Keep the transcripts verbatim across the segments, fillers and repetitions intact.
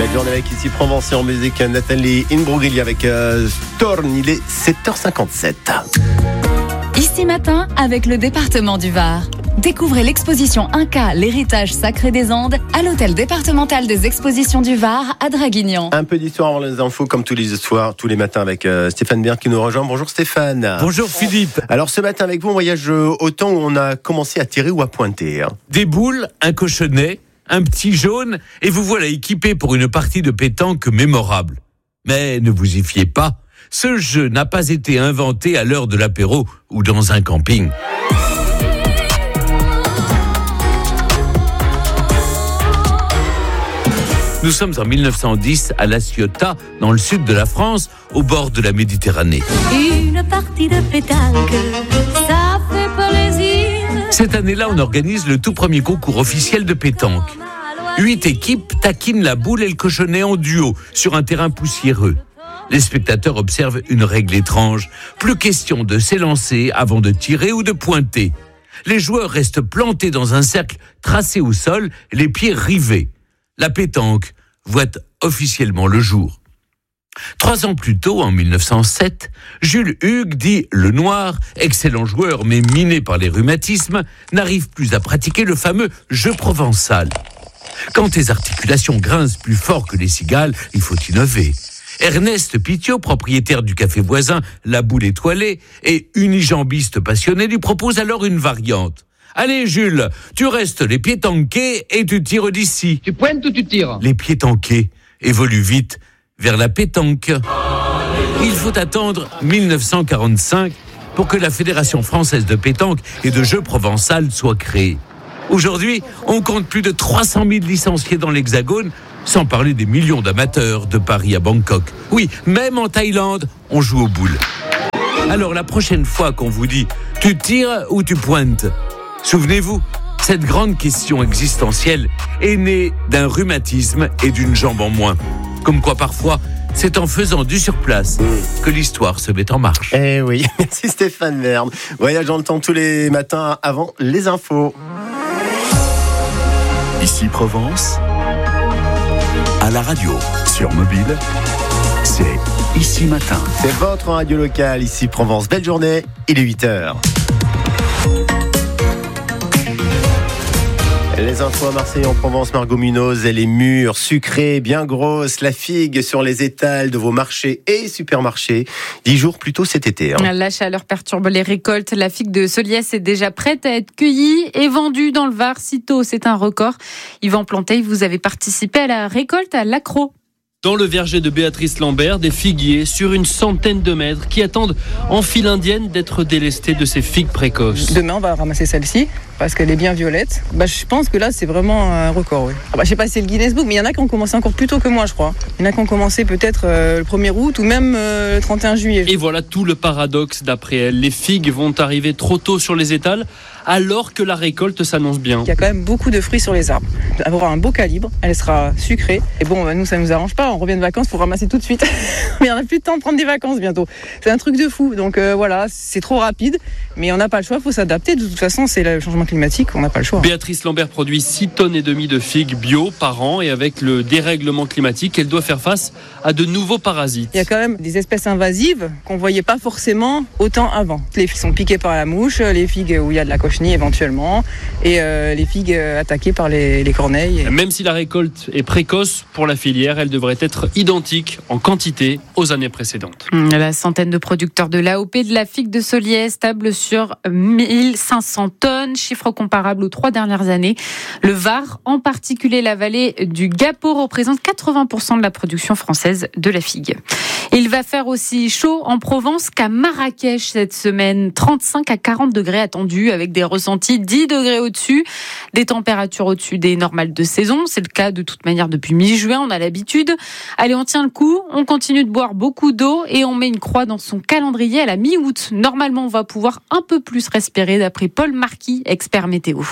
Belle journée avec ici Provence et en musique Nathalie Imbruglia avec euh, Storm. Il est sept heures cinquante-sept. Ici matin avec le département du Var. Découvrez l'exposition Inca, l'héritage sacré des Andes à l'hôtel départemental des expositions du Var à Draguignan. Un peu d'histoire avant les infos comme tous les soirs, tous les matins avec euh, Stéphane Bern qui nous rejoint. Bonjour Stéphane. Bonjour Philippe. Alors ce matin avec vous, on voyage au temps où on a commencé à tirer ou à pointer. Hein. Des boules, un cochonnet, un petit jaune et vous voilà équipé pour une partie de pétanque mémorable. Mais ne vous y fiez pas, ce jeu n'a pas été inventé à l'heure de l'apéro ou dans un camping. Nous sommes en mille neuf cent dix à La Ciotat, dans le sud de la France, au bord de la Méditerranée. Une partie de pétanque, ça fait plaisir. Cette année-là, on organise le tout premier concours officiel de pétanque. Huit équipes taquinent la boule et le cochonnet en duo sur un terrain poussiéreux. Les spectateurs observent une règle étrange. Plus question de s'élancer avant de tirer ou de pointer. Les joueurs restent plantés dans un cercle tracé au sol, les pieds rivés. La pétanque voit officiellement le jour. Trois ans plus tôt, en mille neuf cent sept, Jules Hugues, dit Le Noir, excellent joueur mais miné par les rhumatismes, n'arrive plus à pratiquer le fameux jeu provençal. Quand tes articulations grincent plus fort que les cigales, il faut innover. Ernest Pitiot, propriétaire du café voisin La Boule Étoilée et unijambiste passionné, lui propose alors une variante. Allez Jules, tu restes les pieds tankés et tu tires d'ici. Tu pointes ou tu tires ? Les pieds tankés évoluent vite vers la pétanque. Il faut attendre mille neuf cent quarante-cinq pour que la Fédération française de pétanque et de jeux provençal soit créée. Aujourd'hui, on compte plus de trois cent mille licenciés dans l'Hexagone, sans parler des millions d'amateurs de Paris à Bangkok. Oui, même en Thaïlande, on joue aux boules. Alors la prochaine fois qu'on vous dit « tu tires ou tu pointes ?» Souvenez-vous, cette grande question existentielle est née d'un rhumatisme et d'une jambe en moins. Comme quoi parfois, c'est en faisant du surplace que l'histoire se met en marche. Eh oui, merci Stéphane Bern. Voyage dans le temps tous les matins avant les infos. Ici Provence, à la radio, sur mobile, c'est Ici Matin. C'est votre radio locale, ici Provence. Belle journée, il est huit heures. Les infos à Marseille en Provence, Margot Munoz, les mûres sucrées, bien grosses, la figue sur les étals de vos marchés et supermarchés. Dix jours plus tôt cet été. Hein. La chaleur perturbe les récoltes. La figue de Soliès est déjà prête à être cueillie et vendue dans le Var. Sitôt, c'est un record. Yvan Planteil, vous avez participé à la récolte à l'Accro. Dans le verger de Béatrice Lambert, des figuiers sur une centaine de mètres qui attendent en file indienne d'être délestés de ces figues précoces. Demain, on va ramasser celle-ci parce qu'elle est bien violette. Bah, je pense que là, c'est vraiment un record. Oui. Bah, je sais pas si c'est le Guinness Book, mais il y en a qui ont commencé encore plus tôt que moi, je crois. Il y en a qui ont commencé peut-être euh, le premier août ou même euh, le trente et un juillet. Et voilà tout le paradoxe d'après elle. Les figues vont arriver trop tôt sur les étals alors que la récolte s'annonce bien. Il y a quand même beaucoup de fruits sur les arbres. Elle aura un beau calibre, elle sera sucrée. Et bon, bah, nous, ça nous arrange pas. On revient de vacances pour ramasser tout de suite. Mais on n'a plus de temps de prendre des vacances bientôt. C'est un truc de fou. Donc euh, voilà, c'est trop rapide. Mais on n'a pas le choix, il faut s'adapter. De toute façon, c'est le changement climatique, on n'a pas le choix. Béatrice Lambert produit six tonnes et demie de figues bio par an. Et avec le dérèglement climatique, elle doit faire face à de nouveaux parasites. Il y a quand même des espèces invasives qu'on ne voyait pas forcément autant avant. Les figues sont piquées par la mouche, les figues où il y a de la cochenille éventuellement, et euh, les figues attaquées par les, les corneilles. Même si la récolte est précoce pour la filière, elle devrait être identique en quantité aux années précédentes. La centaine de producteurs de l'A O P de la figue de Soliès table sur mille cinq cents tonnes, chiffre comparable aux trois dernières années. Le Var, en particulier la vallée du Gapot, représente quatre-vingts pour cent de la production française de la figue. Il va faire aussi chaud en Provence qu'à Marrakech cette semaine. trente-cinq à quarante degrés attendus avec des ressentis dix degrés au-dessus. Des températures au-dessus des normales de saison. C'est le cas de toute manière depuis mi-juin, on a l'habitude. Allez, on tient le coup, on continue de boire beaucoup d'eau et on met une croix dans son calendrier à la mi-août. Normalement, on va pouvoir un peu plus respirer d'après Paul Marquis, expert météo.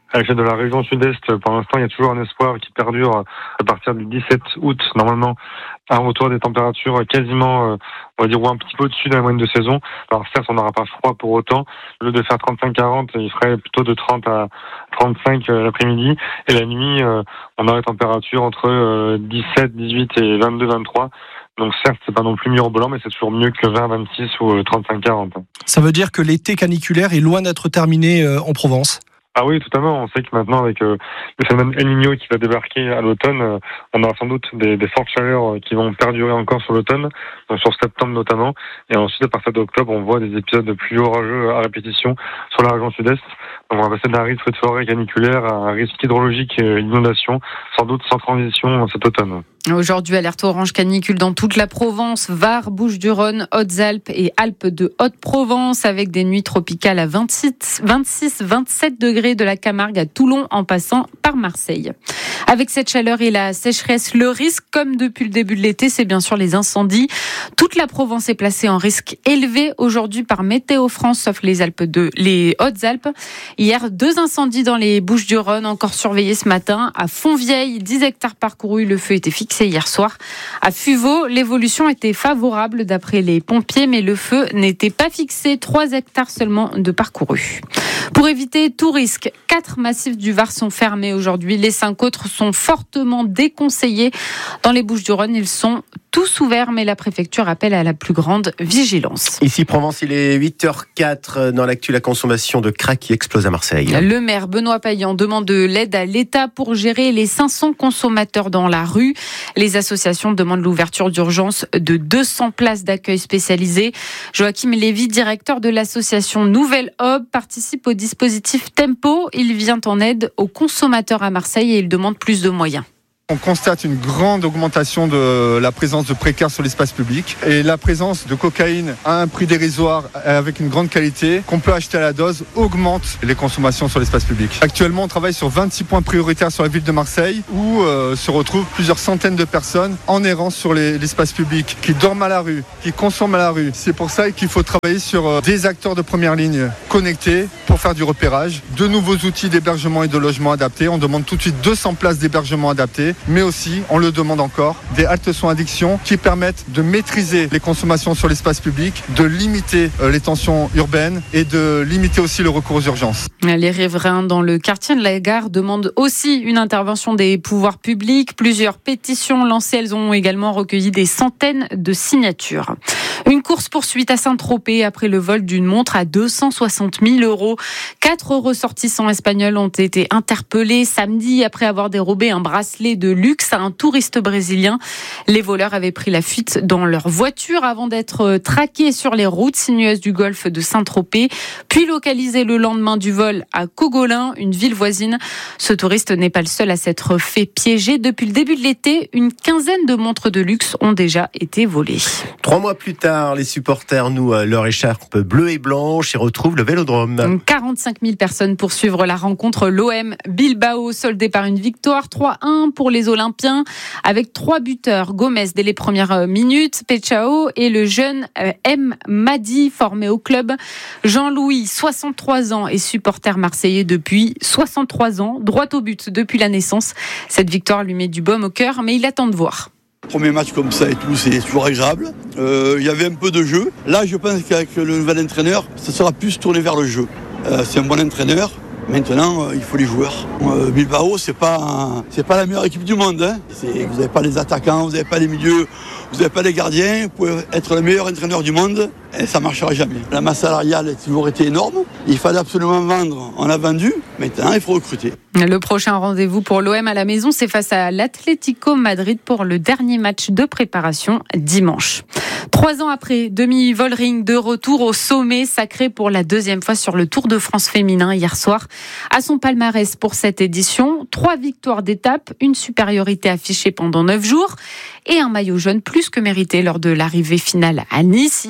À l'échelle de la région sud-est, pour l'instant, il y a toujours un espoir qui perdure à partir du dix-sept août, normalement, un retour des températures quasiment, euh, on va dire, ou un petit peu au-dessus de la moyenne de saison. Alors certes, on n'aura pas froid pour autant. Au lieu de faire trente-cinq à quarante, il ferait plutôt de trente à trente-cinq euh, l'après-midi. Et la nuit, euh, on aura des températures entre euh, dix-sept, dix-huit et vingt-deux, vingt-trois. Donc certes, c'est pas non plus mirobolant, mais c'est toujours mieux que vingt, vingt-six ou euh, trente-cinq, quarante. Ça veut dire que l'été caniculaire est loin d'être terminé euh, en Provence ? Ah oui, totalement. On sait que maintenant, avec euh, le phénomène El Niño qui va débarquer à l'automne, euh, on aura sans doute des, des fortes chaleurs euh, qui vont perdurer encore sur l'automne, donc sur septembre notamment. Et ensuite, à partir d'octobre, on voit des épisodes de pluie orageux à répétition sur la région sud-est. Donc on va passer d'un risque de forêt caniculaire à un risque hydrologique et inondation, sans doute sans transition cet automne. Aujourd'hui, alerte orange canicule dans toute la Provence, Var, Bouches-du-Rhône, Hautes-Alpes et Alpes de Haute-Provence, avec des nuits tropicales à vingt-six, vingt-six, vingt-sept degrés de la Camargue à Toulon en passant par Marseille. Avec cette chaleur et la sécheresse, le risque, comme depuis le début de l'été, c'est bien sûr les incendies. Toute la Provence est placée en risque élevé aujourd'hui par Météo France, sauf les Alpes de, les Hautes-Alpes. Hier, deux incendies dans les Bouches-du-Rhône, encore surveillés ce matin. À Fontvieille, dix hectares parcourus, le feu était fixé hier soir. À Fuveau, l'évolution était favorable d'après les pompiers, mais le feu n'était pas fixé. trois hectares seulement de parcourus. Pour éviter tout risque, quatre massifs du Var sont fermés aujourd'hui. Les cinq autres sont fortement déconseillés. Dans les Bouches-du-Rhône, ils sont tous ouverts, mais la préfecture appelle à la plus grande vigilance. Ici Provence, il est huit heures quatre. Dans l'actu, la consommation de crack qui explose à Marseille. Le maire Benoît Payan demande de l'aide à l'État pour gérer les cinq cents consommateurs dans la rue. Les associations demandent l'ouverture d'urgence de deux cents places d'accueil spécialisées. Joachim Lévy, directeur de l'association Nouvelle Aube, participe au dispositif Tempo. Il vient en aide aux consommateurs à Marseille et il demande plus de moyens. On constate une grande augmentation de la présence de précaires sur l'espace public et la présence de cocaïne à un prix dérisoire avec une grande qualité qu'on peut acheter à la dose augmente les consommations sur l'espace public. Actuellement, on travaille sur vingt-six points prioritaires sur la ville de Marseille où euh, se retrouvent plusieurs centaines de personnes en errance sur les, l'espace public, qui dorment à la rue, qui consomment à la rue. C'est pour ça qu'il faut travailler sur euh, des acteurs de première ligne connectés pour faire du repérage, de nouveaux outils d'hébergement et de logement adaptés. On demande tout de suite deux cents places d'hébergement adaptées. Mais aussi, on le demande encore, des haltes soins addiction qui permettent de maîtriser les consommations sur l'espace public, de limiter les tensions urbaines et de limiter aussi le recours aux urgences. Les riverains dans le quartier de la Gare demandent aussi une intervention des pouvoirs publics. Plusieurs pétitions lancées, elles ont également recueilli des centaines de signatures. Une course-poursuite à Saint-Tropez après le vol d'une montre à deux cent soixante mille euros. Quatre ressortissants espagnols ont été interpellés samedi après avoir dérobé un bracelet de luxe à un touriste brésilien. Les voleurs avaient pris la fuite dans leur voiture avant d'être traqués sur les routes sinueuses du golfe de Saint-Tropez, puis localisés le lendemain du vol à Cogolin, une ville voisine. Ce touriste n'est pas le seul à s'être fait piéger. Depuis le début de l'été, une quinzaine de montres de luxe ont déjà été volées. Trois mois plus tard, les supporters nouent leur écharpe bleue et blanche et retrouvent le Vélodrome. quarante-cinq mille personnes pour suivre la rencontre. L'O M Bilbao soldée par une victoire trois un pour les Olympiens avec trois buteurs. Gomez dès les premières minutes, Pechao et le jeune M. Madi formé au club. Jean-Louis, soixante-trois ans et supporter marseillais depuis soixante-trois ans, droit au but depuis la naissance. Cette victoire lui met du baume au cœur, mais il attend de voir. Premier match comme ça et tout, c'est toujours agréable. Euh, il y avait un peu de jeu. Là, je pense qu'avec le nouvel entraîneur, ça sera plus tourné vers le jeu. Euh, c'est un bon entraîneur. Maintenant, euh, il faut les joueurs. Euh, Bilbao, c'est pas, c'est pas la meilleure équipe du monde. Hein. C'est, vous n'avez pas les attaquants, vous n'avez pas les milieux, vous n'avez pas les gardiens. Vous pouvez être le meilleur entraîneur du monde et ça ne marchera jamais. La masse salariale a toujours été énorme. Il fallait absolument vendre. On a vendu. Maintenant, il faut recruter. Le prochain rendez-vous pour l'O M à la maison, c'est face à l'Atlético Madrid pour le dernier match de préparation dimanche. Trois ans après, Demi Vollering de retour au sommet, sacré pour la deuxième fois sur le Tour de France féminin hier soir. À son palmarès pour cette édition, trois victoires d'étape, une supériorité affichée pendant neuf jours et un maillot jaune plus que mérité lors de l'arrivée finale à Nice hier.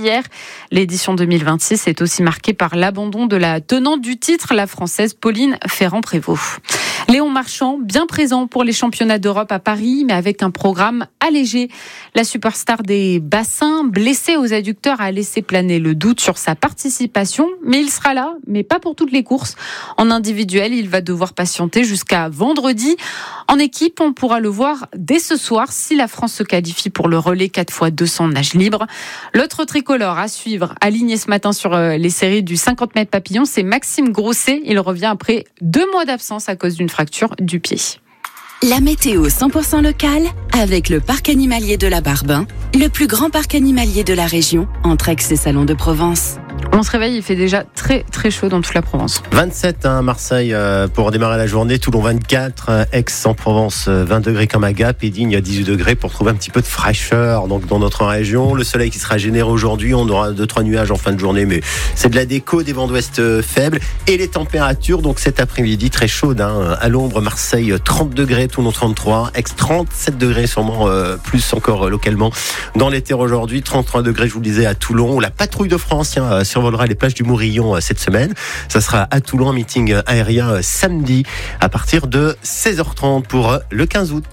L'édition deux mille vingt-six est aussi marquée par l'abandon de la tenante du titre, la Française Pauline Ferrand-Prévot. Léon Marchand, bien présent pour les championnats d'Europe à Paris, mais avec un programme allégé. La superstar des bassins, blessée aux adducteurs, a laissé planer le doute sur sa participation, mais il sera là, mais pas pour toutes les courses. En individuel, il va devoir patienter jusqu'à vendredi. En équipe, on pourra le voir dès ce soir si la France se qualifie pour le relais quatre fois deux cents nage libre. L'autre tricolore à suivre, aligné ce matin sur les séries du cinquante mètres papillon, c'est Maxime Grosset. Il revient après deux mois d'absence à cause d'une fracture du pied. La météo cent pour cent locale avec le parc animalier de la Barbin, le plus grand parc animalier de la région, entre Aix et Salon de Provence. On se réveille, il fait déjà très très chaud dans toute la Provence. vingt-sept hein, Marseille euh, pour démarrer la journée, Toulon vingt-quatre, euh, Aix-en-Provence euh, vingt degrés comme à Gap et Digne à dix-huit degrés pour trouver un petit peu de fraîcheur donc dans notre région. Le soleil qui sera généreux aujourd'hui, on aura deux trois nuages en fin de journée, mais c'est de la déco, des vents d'ouest euh, faibles et les températures donc cet après-midi très chaudes hein, à l'ombre. Marseille trente degrés, Toulon trente-trois, Aix trente-sept degrés sûrement euh, plus encore euh, localement dans les terres aujourd'hui, trente-trois degrés je vous le disais à Toulon. La patrouille de France tiens, euh, survolera les plages du Mourillon euh, cette semaine. Ça sera à Toulon, un meeting euh, aérien euh, samedi à partir de seize heures trente pour euh, le quinze août.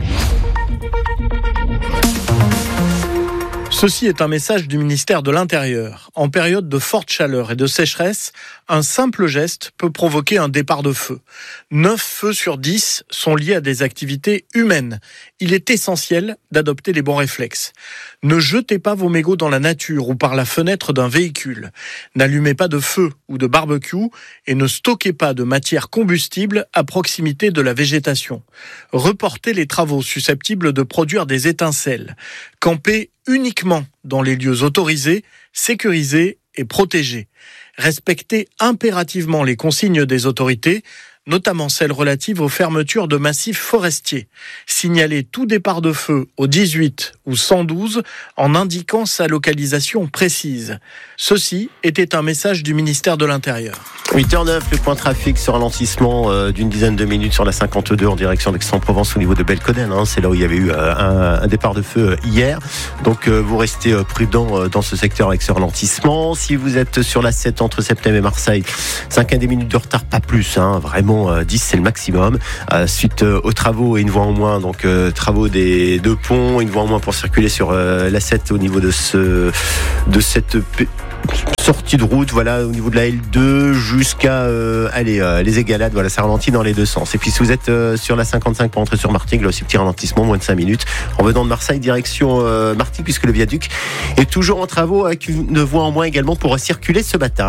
Ceci est un message du ministère de l'Intérieur. En période de forte chaleur et de sécheresse, un simple geste peut provoquer un départ de feu. neuf feux sur dix sont liés à des activités humaines. Il est essentiel d'adopter les bons réflexes. Ne jetez pas vos mégots dans la nature ou par la fenêtre d'un véhicule. N'allumez pas de feu ou de barbecue et ne stockez pas de matière combustible à proximité de la végétation. Reportez les travaux susceptibles de produire des étincelles. Campez uniquement dans les lieux autorisés, sécurisés et protégés. Respectez impérativement les consignes des autorités, notamment celles relatives aux fermetures de massifs forestiers. Signalez tout départ de feu au dix-huit ou cent douze en indiquant sa localisation précise. Ceci était un message du ministère de l'Intérieur. huit heures neuf, le point trafic, ce ralentissement euh, d'une dizaine de minutes sur la cinquante-deux en direction d'Aix-en-Provence au niveau de Belconnen. Hein, c'est là où il y avait eu euh, un, un départ de feu euh, hier. Donc euh, vous restez euh, prudent euh, dans ce secteur avec ce ralentissement. Si vous êtes sur la sept entre Septem et Marseille, cinq à dix minutes de retard, pas plus. Hein, vraiment euh, dix c'est le maximum. Euh, suite euh, aux travaux et une voie en moins, donc euh, travaux des deux ponts, une voie en moins pour circuler sur euh, la sept au niveau de ce de cette p- sortie de route, voilà, au niveau de la L deux jusqu'à euh, allez, euh, les Égalades, voilà, ça ralentit dans les deux sens. Et puis si vous êtes euh, sur la cinquante-cinq pour entrer sur Martigues, là aussi petit ralentissement, moins de cinq minutes. En venant de Marseille, direction euh, Martigues, puisque le viaduc est toujours en travaux avec une voie en moins également pour circuler ce matin.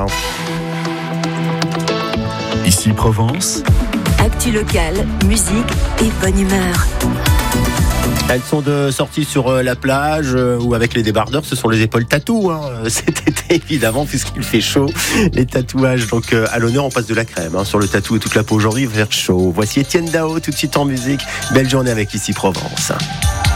Ici Provence. Actu locale, musique et bonne humeur. Elles sont de sortie sur la plage euh, ou avec les débardeurs, ce sont les épaules tatou hein, cet été évidemment puisqu'il fait chaud. Les tatouages donc euh, à l'honneur, on passe de la crème hein, sur le tatou et toute la peau aujourd'hui, il va faire chaud. Voici Etienne Dao tout de suite en musique. Belle journée avec Ici Provence.